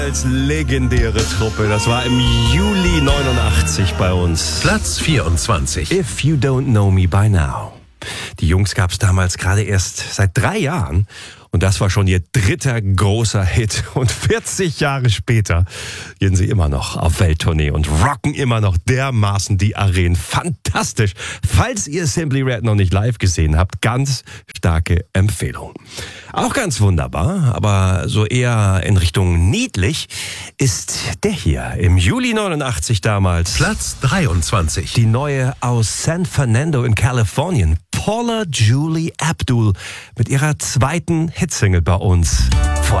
Als legendäre Truppe. Das war im Juli 89 bei uns. Platz 24. If You Don't Know Me By Now. Die Jungs gab's damals gerade erst seit 3 Jahren. Und das war schon ihr dritter großer Hit. Und 40 Jahre später gehen sie immer noch auf Welttournee und rocken immer noch dermaßen die Arenen. Fantastisch. Falls ihr Simply Red noch nicht live gesehen habt, ganz starke Empfehlung. Auch ganz wunderbar, aber so eher in Richtung niedlich, ist der hier. Im Juli 89 damals. Platz 23. Die neue aus San Fernando in Kalifornien. Paula Julie Abdul mit ihrer zweiten Hitsingle bei uns.